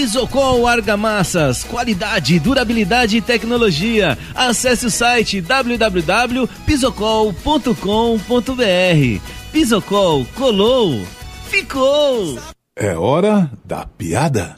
Pisocol Argamassas, qualidade, durabilidade e tecnologia. Acesse o site www.pisocol.com.br. Pisocol, colou, ficou! É hora da piada.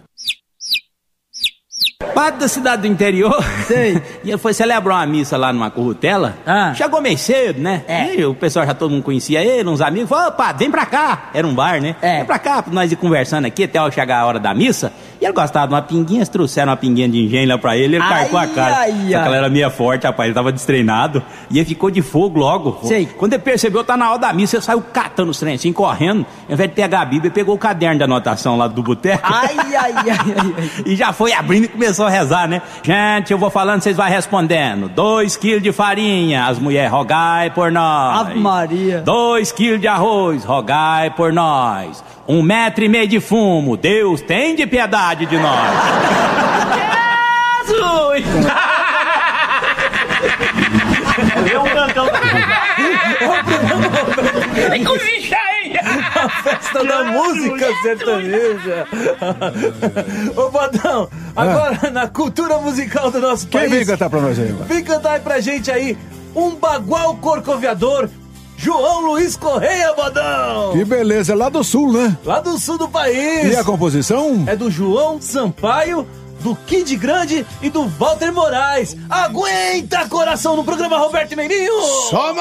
Padre da cidade do interior. Sei. E ele foi celebrar uma missa lá numa currutela. Chegou meio cedo, né? E o pessoal já todo mundo conhecia ele, uns amigos. Falou, padre, vem pra cá. Era um bar, né? Vem pra cá, pra nós ir conversando aqui até chegar a hora da missa. E ele gostava de uma pinguinha, eles trouxeram uma pinguinha de engenho lá pra ele, ele carcou a cara. Só que ela era meio forte, rapaz, ele tava destreinado. E ele ficou de fogo logo. Sei. Quando ele percebeu, tá na hora da missa, ele saiu catando os trem assim, correndo. Ao invés de pegar a Bíblia, ele pegou o caderno de anotação lá do boteco. Ai. E já foi abrindo e começou a rezar, né? Gente, eu vou falando, vocês vão respondendo. 2 quilos de farinha, as mulheres, rogai por nós. Ave Maria. 2 quilos de arroz, rogai por nós. 1,5 metro de fumo, Deus tem de piedade de nós. Jesus! É um cantão. Tem que cozinhar aí! A festa da música sertaneja. Ô, Bodão, agora na cultura musical do nosso país. Quem vem cantar pra nós aí, mano? Vem cantar aí pra gente aí um bagual corcoviador, João Luiz Correia, Bodão. Que beleza, lá do sul, né? Lá do sul do país. E a composição? É do João Sampaio, do Kid Grande e do Walter Moraes. Aguenta, coração, no programa Roberto e Meirinho. Só